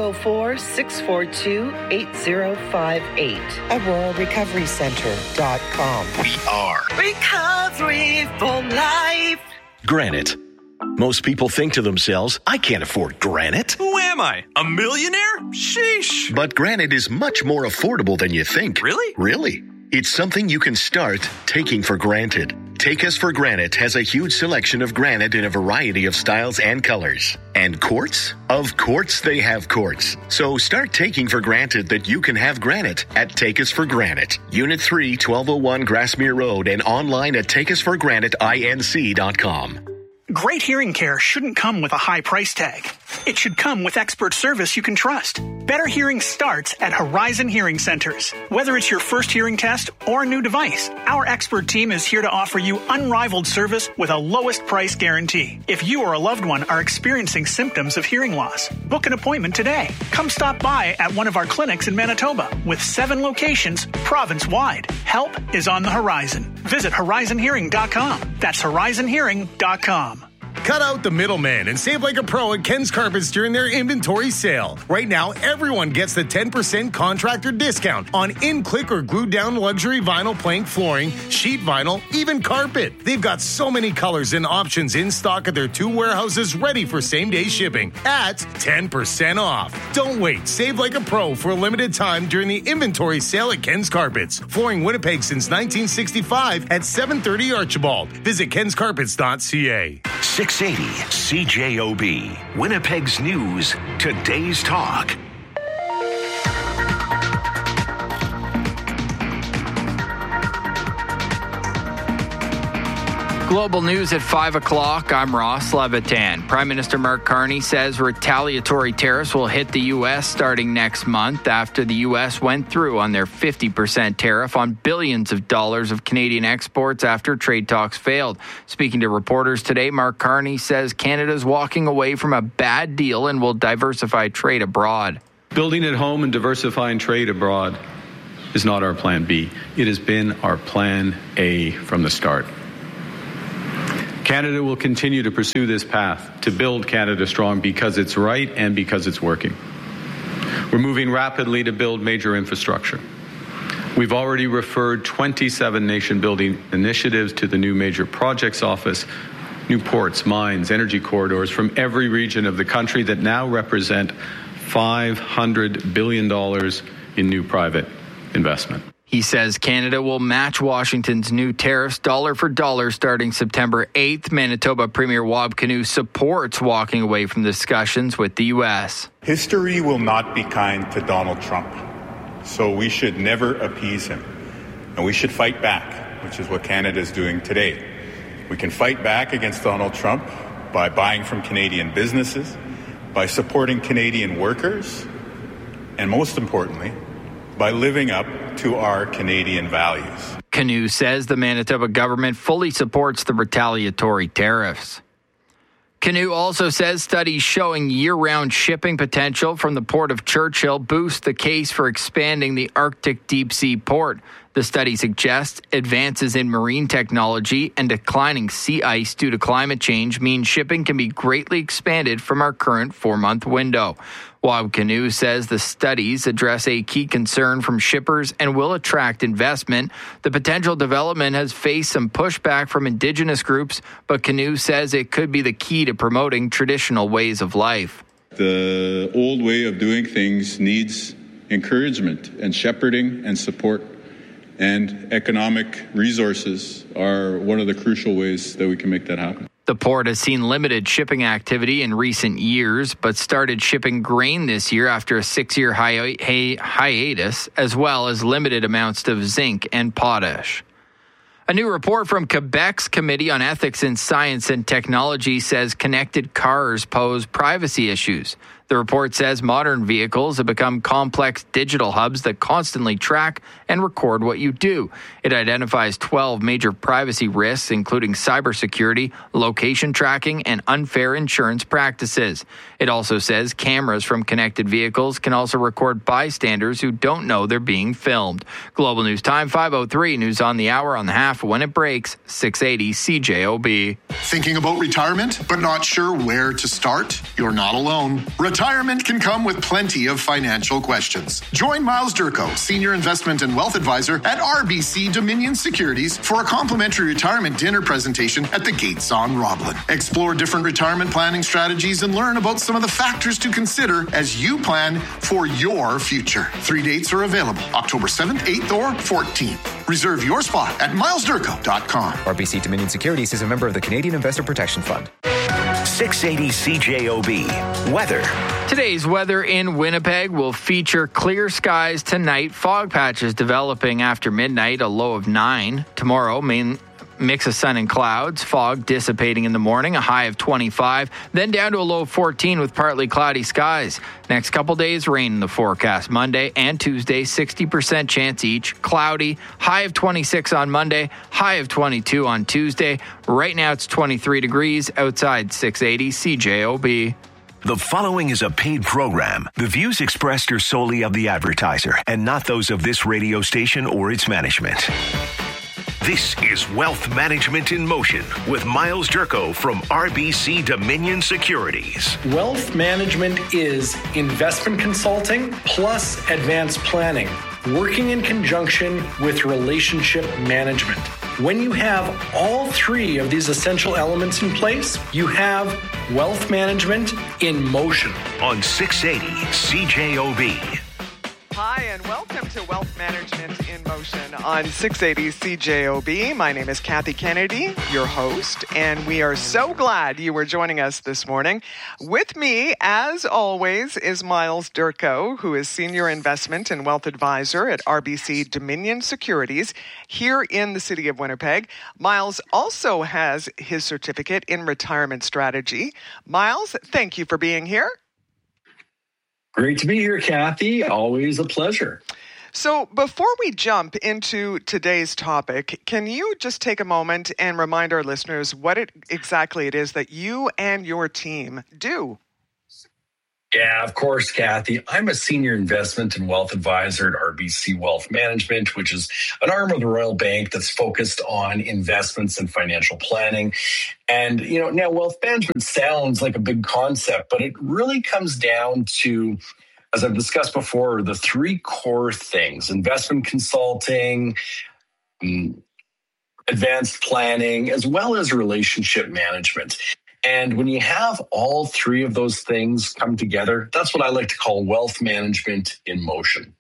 204-642-8058. AuroraRecoveryCenter.com. We are Recovery for Life. Granite. Most people think to themselves, I can't afford granite. Who am I? A millionaire? Sheesh. But granite is much more affordable than you think. Really? Really. It's something you can start taking for granted. Take Us for Granite has a huge selection of granite in a variety of styles and colors. And quartz? Of course they have quartz. So start taking for granted that you can have granite at Take Us for Granite. Unit 3, 1201 Grassmere Road, and online at takeusforgraniteinc.com. Great hearing care shouldn't come with a high price tag. It should come with expert service you can trust. Better hearing starts at Horizon Hearing Centers. Whether it's your first hearing test or a new device, our expert team is here to offer you unrivaled service with a lowest price guarantee. If you or a loved one are experiencing symptoms of hearing loss, book an appointment today. Come stop by at one of our clinics in Manitoba with 7 locations province-wide. Help is on the horizon. Visit horizonhearing.com. That's horizonhearing.com. Cut out the middleman and save like a pro at Ken's Carpets during their inventory sale. Right now, everyone gets the 10% contractor discount on in-click or glued-down luxury vinyl plank flooring, sheet vinyl, even carpet. They've got so many colors and options in stock at their 2 warehouses ready for same-day shipping at 10% off. Don't wait. Save like a pro for a limited time during the inventory sale at Ken's Carpets. Flooring Winnipeg since 1965 at 730 Archibald. Visit kenscarpets.ca. 680 CJOB. Winnipeg's News. Today's Talk. Global news at 5 o'clock. I'm Ross Levitan. Prime Minister Mark Carney says retaliatory tariffs will hit the U.S. starting next month after the U.S. went through on their 50% tariff on billions of dollars of Canadian exports after trade talks failed. Speaking to reporters today, Mark Carney says Canada's walking away from a bad deal and will diversify trade abroad. Building at home and diversifying trade abroad is not our plan B. It has been our plan A from the start. Canada will continue to pursue this path to build Canada strong because it's right and because it's working. We're moving rapidly to build major infrastructure. We've already referred 27 nation-building initiatives to the new Major Projects Office, new ports, mines, energy corridors from every region of the country that now represent $500 billion in new private investment. He says Canada will match Washington's new tariffs dollar for dollar starting September 8th. Manitoba Premier Wab Kinew supports walking away from discussions with the U.S. History will not be kind to Donald Trump, so we should never appease him. And we should fight back, which is what Canada is doing today. We can fight back against Donald Trump by buying from Canadian businesses, by supporting Canadian workers, and most importantly, by living up to our Canadian values. Kinew says the Manitoba government fully supports the retaliatory tariffs. Kinew also says studies showing year-round shipping potential from the Port of Churchill boost the case for expanding the Arctic deep-sea port. The study suggests advances in marine technology and declining sea ice due to climate change mean shipping can be greatly expanded from our current 4-month window. Wab Kinew says the studies address a key concern from shippers and will attract investment. The potential development has faced some pushback from Indigenous groups, but Kinew says it could be the key to promoting traditional ways of life. The old way of doing things needs encouragement and shepherding and support. And economic resources are one of the crucial ways that we can make that happen. The port has seen limited shipping activity in recent years, but started shipping grain this year after a 6-year hiatus, as well as limited amounts of zinc and potash. A new report from Quebec's Committee on Ethics in Science and Technology says connected cars pose privacy issues. The report says modern vehicles have become complex digital hubs that constantly track and record what you do. It identifies 12 major privacy risks, including cybersecurity, location tracking, and unfair insurance practices. It also says cameras from connected vehicles can also record bystanders who don't know they're being filmed. Global News Time, 5:03. News on the hour on the half when it breaks, 680 CJOB. Thinking about retirement, but not sure where to start? You're not alone. Retirement can come with plenty of financial questions. Join Miles Durko, Senior Investment and Wealth Advisor at RBC Dominion Securities for a complimentary retirement dinner presentation at the Gates on Roblin. Explore different retirement planning strategies and learn about some of the factors to consider as you plan for your future. 3 dates are available, October 7th, 8th, or 14th. Reserve your spot at milesdurko.com. RBC Dominion Securities is a member of the Canadian Investor Protection Fund. 680 CJOB. Weather. Today's weather in Winnipeg will feature clear skies tonight, fog patches developing after midnight, a low of 9. Tomorrow, main mix of sun and clouds, fog dissipating in the morning, a high of 25, then down to a low of 14 with partly cloudy skies. Next couple days, rain in the forecast. Monday and Tuesday, 60% chance each, cloudy, high of 26 on Monday, high of 22 on Tuesday. Right now it's 23 degrees outside 680 CJOB. The following is a paid program. The views expressed are solely of the advertiser and not those of this radio station or its management. This is Wealth Management in Motion with Miles Durko from RBC Dominion Securities. Wealth management is investment consulting plus advanced planning, working in conjunction with relationship management. When you have all three of these essential elements in place, you have wealth management in motion. On 680 CJOB. Hi, and welcome to Wealth Management in Motion on 680 CJOB. My name is Kathy Kennedy, your host, and we are so glad you were joining us this morning. With me, as always, is Miles Durko, who is Senior Investment and Wealth Advisor at RBC Dominion Securities here in the city of Winnipeg. Miles also has his certificate in retirement strategy. Miles, thank you for being here. Great to be here, Kathy. Always a pleasure. So before we jump into today's topic, can you just take a moment and remind our listeners what exactly it is that you and your team do? Yeah, of course, Kathy. I'm a senior investment and wealth advisor at RBC Wealth Management, which is an arm of the Royal Bank that's focused on investments and financial planning. And, now wealth management sounds like a big concept, but it really comes down to, as I've discussed before, the three core things: investment consulting, advanced planning, as well as relationship management. And when you have all three of those things come together, that's what I like to call wealth management in motion.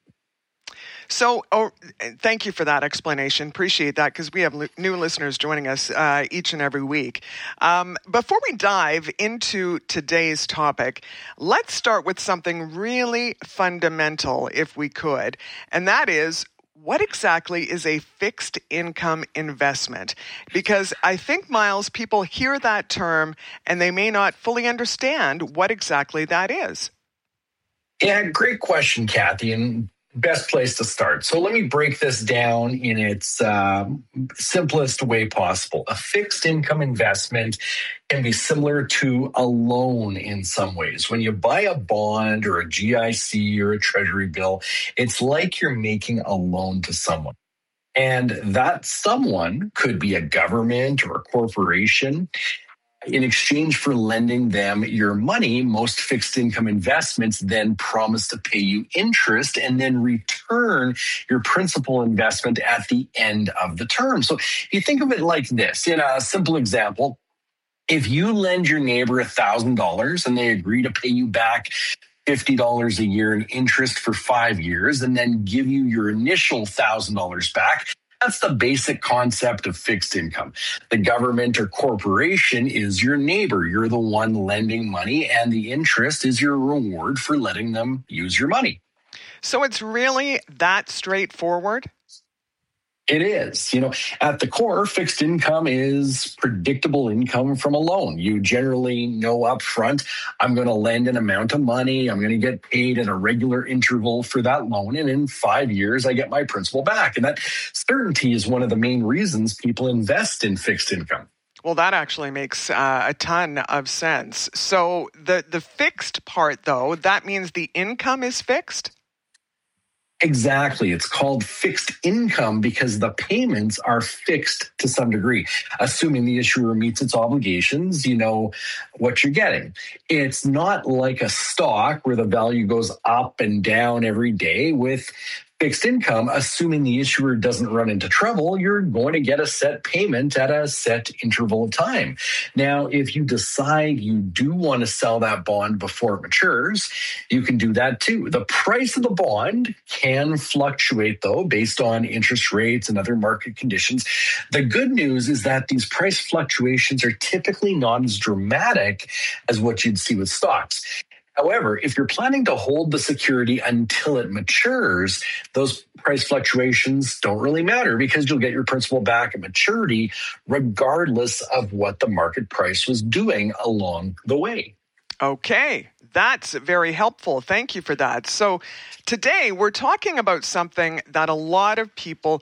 So, thank you for that explanation. Appreciate that, because we have new listeners joining us each and every week. Before we dive into today's topic, let's start with something really fundamental, if we could, and that is, what exactly is a fixed income investment? Because I think, Miles, people hear that term and they may not fully understand what exactly that is. Yeah, great question, Kathy, and best place to start. So let me break this down in its simplest way possible. A fixed income investment can be similar to a loan in some ways. When you buy a bond or a GIC or a treasury bill, it's like you're making a loan to someone. And that someone could be a government or a corporation. In exchange for lending them your money, most fixed income investments then promise to pay you interest and then return your principal investment at the end of the term. So you think of it like this. In a simple example, if you lend your neighbor $1,000 and they agree to pay you back $50 a year in interest for 5 years and then give you your initial $1,000 back, that's the basic concept of fixed income. The government or corporation is your neighbor. You're the one lending money, and the interest is your reward for letting them use your money. So it's really that straightforward? It is. At the core, fixed income is predictable income from a loan. You generally know up front, I'm going to lend an amount of money. I'm going to get paid at a regular interval for that loan. And in 5 years, I get my principal back. And that certainty is one of the main reasons people invest in fixed income. Well, that actually makes a ton of sense. So the fixed part, though, that means the income is fixed? Exactly. It's called fixed income because the payments are fixed to some degree. Assuming the issuer meets its obligations, you know what you're getting. It's not like a stock where the value goes up and down every day. With fixed income, assuming the issuer doesn't run into trouble, you're going to get a set payment at a set interval of time. Now, if you decide you do want to sell that bond before it matures, you can do that too. The price of the bond can fluctuate, though, based on interest rates and other market conditions. The good news is that these price fluctuations are typically not as dramatic as what you'd see with stocks. However, if you're planning to hold the security until it matures, those price fluctuations don't really matter because you'll get your principal back at maturity regardless of what the market price was doing along the way. Okay, that's very helpful. Thank you for that. So today we're talking about something that a lot of people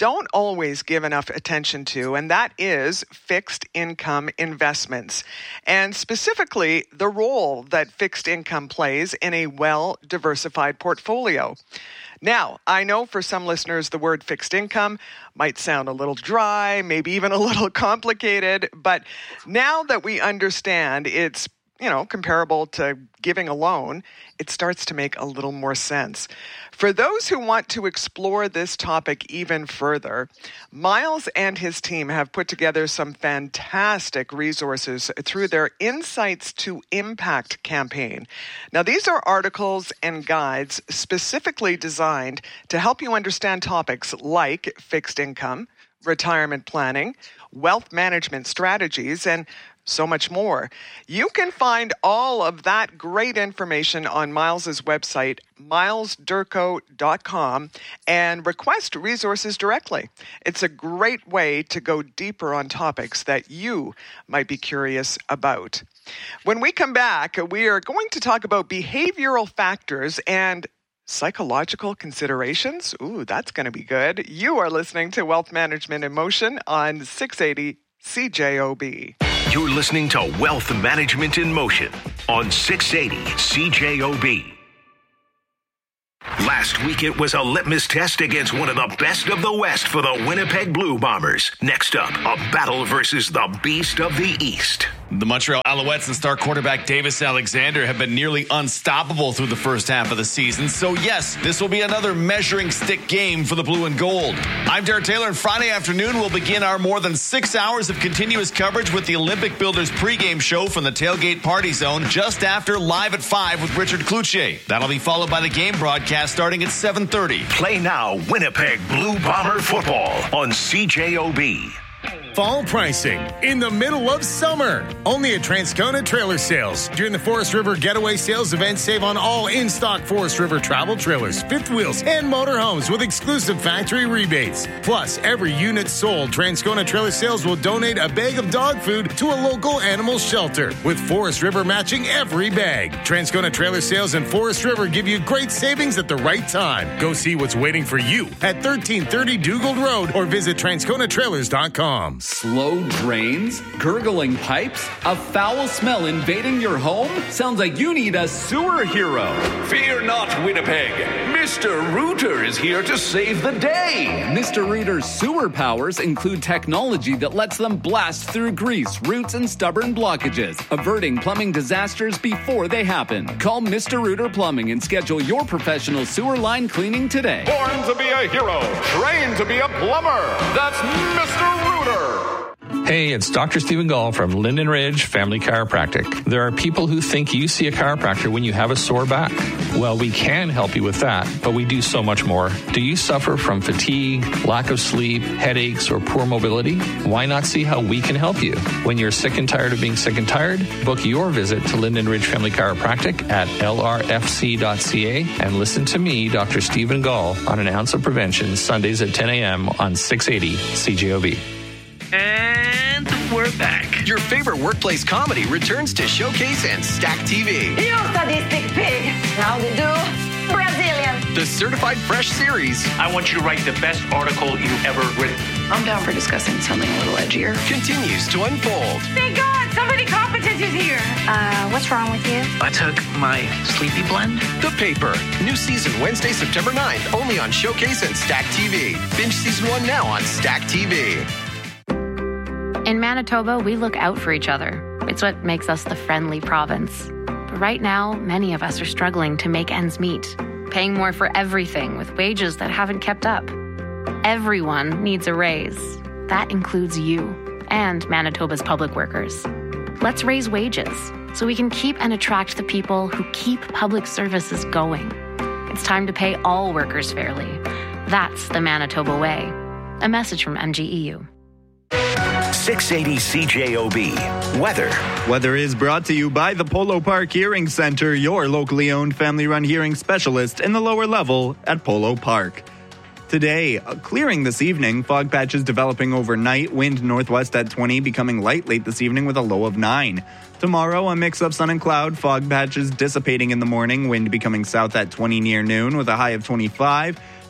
don't always give enough attention to, and that is fixed income investments, and specifically the role that fixed income plays in a well-diversified portfolio. Now, I know for some listeners, the word fixed income might sound a little dry, maybe even a little complicated, but now that we understand it's, comparable to giving a loan, it starts to make a little more sense. For those who want to explore this topic even further, Miles and his team have put together some fantastic resources through their Insights to Impact campaign. Now, these are articles and guides specifically designed to help you understand topics like fixed income, retirement planning, wealth management strategies, and so much more. You can find all of that great information on Miles's website, milesdurko.com, and request resources directly. It's a great way to go deeper on topics that you might be curious about. When we come back, we are going to talk about behavioral factors and psychological considerations. Ooh, that's going to be good. You are listening to Wealth Management in Motion on 680 CJOB. You're listening to Wealth Management in Motion on 680 CJOB. Last week, it was a litmus test against one of the best of the West for the Winnipeg Blue Bombers. Next up, a battle versus the Beast of the East. The Montreal Alouettes and star quarterback Davis Alexander have been nearly unstoppable through the first half of the season. So yes, this will be another measuring stick game for the blue and gold. I'm Derek Taylor, and Friday afternoon we'll begin our more than 6 hours of continuous coverage with the Olympic Builders pregame show from the Tailgate Party Zone just after Live at 5 with Richard Cloutier. That'll be followed by the game broadcast starting at 7:30. Play now Winnipeg Blue Bomber football on CJOB. Fall pricing in the middle of summer. Only at Transcona Trailer Sales. During the Forest River Getaway Sales event, save on all in-stock Forest River travel trailers, fifth wheels, and motorhomes with exclusive factory rebates. Plus, every unit sold, Transcona Trailer Sales will donate a bag of dog food to a local animal shelter, with Forest River matching every bag. Transcona Trailer Sales and Forest River give you great savings at the right time. Go see what's waiting for you at 1330 Dugald Road or visit transconatrailers.com. Slow drains? Gurgling pipes? A foul smell invading your home? Sounds like you need a sewer hero. Fear not, Winnipeg. Mr. Rooter is here to save the day. Mr. Rooter's sewer powers include technology that lets them blast through grease, roots, and stubborn blockages, averting plumbing disasters before they happen. Call Mr. Rooter Plumbing and schedule your professional sewer line cleaning today. Born to be a hero, trained to be a plumber. That's Mr. Rooter. Hey, it's Dr. Stephen Gall from Linden Ridge Family Chiropractic. There are people who think you see a chiropractor when you have a sore back. Well, we can help you with that, but we do so much more. Do you suffer from fatigue, lack of sleep, headaches, or poor mobility? Why not see how we can help you? When you're sick and tired of being sick and tired, book your visit to Linden Ridge Family Chiropractic at lrfc.ca and listen to me, Dr. Stephen Gall, on An Ounce of Prevention, Sundays at 10 a.m. on 680 CJOB. And we're back. Your favorite workplace comedy returns to Showcase and Stack TV. You sadistic pig. How to do? Brazilian. The Certified Fresh series. I want you to write the best article you've ever written. I'm down for discussing something a little edgier. Continues to unfold. Thank God, somebody competent is here. What's wrong with you? I took my sleepy blend. The Paper. New season Wednesday, September 9th. Only on Showcase and Stack TV. Binge season 1 now on Stack TV. In Manitoba, we look out for each other. It's what makes us the friendly province. But right now, many of us are struggling to make ends meet, paying more for everything with wages that haven't kept up. Everyone needs a raise. That includes you and Manitoba's public workers. Let's raise wages so we can keep and attract the people who keep public services going. It's time to pay all workers fairly. That's the Manitoba way. A message from MGEU. 680 CJOB. Weather. Weather is brought to you by the Polo Park Hearing Center, your locally owned family-run hearing specialist in the lower level at Polo Park. Today, clearing this evening, fog patches developing overnight, wind northwest at 20, becoming light late this evening with a low of 9. Tomorrow, a mix of sun and cloud, fog patches dissipating in the morning, wind becoming south at 20 near noon with a high of 25.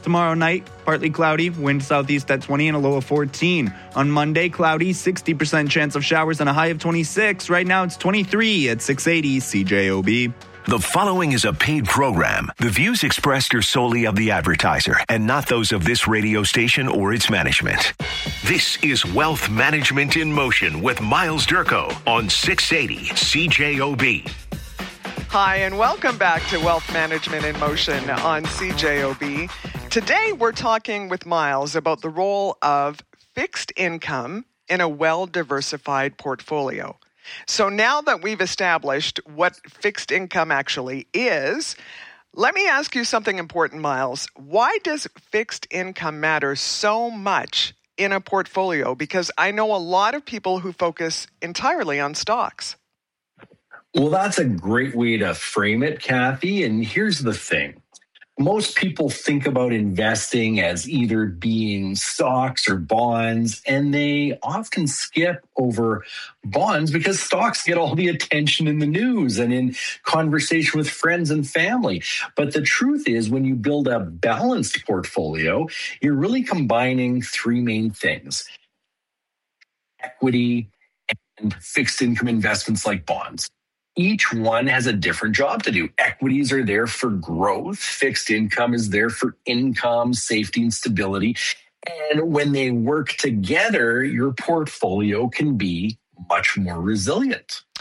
Tomorrow night, partly cloudy, wind southeast at 20 and a low of 14. On Monday, cloudy, 60% chance of showers and a high of 26. Right now, it's 23 at 680 CJOB. The following is a paid program. The views expressed are solely of the advertiser and not those of this radio station or its management. This is Wealth Management in Motion with Miles Durko on 680 CJOB. Hi, and welcome back to Wealth Management in Motion on CJOB. Today, we're talking with Miles about the role of fixed income in a well-diversified portfolio. So now that we've established what fixed income actually is, let me ask you something important, Miles. Why does fixed income matter so much in a portfolio? Because I know a lot of people who focus entirely on stocks. Well, that's a great way to frame it, Kathy. And here's the thing. Most people think about investing as either being stocks or bonds, and they often skip over bonds because stocks get all the attention in the news and in conversation with friends and family. But the truth is, when you build a balanced portfolio, you're really combining three main things: equity and fixed income investments like bonds. Each one has a different job to do. Equities are there for growth. Fixed income is there for income, safety, and stability. And when they work together, your portfolio can be much more resilient.